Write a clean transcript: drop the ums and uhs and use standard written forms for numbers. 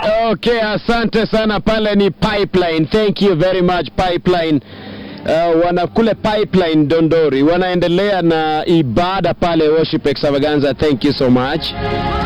Okay, asante sana, pale ni Pipeline. Thank you very much Pipeline. Wanakule Pipeline Dondori wanaendelea na ibada pale, worship extravaganza. Thank you so much.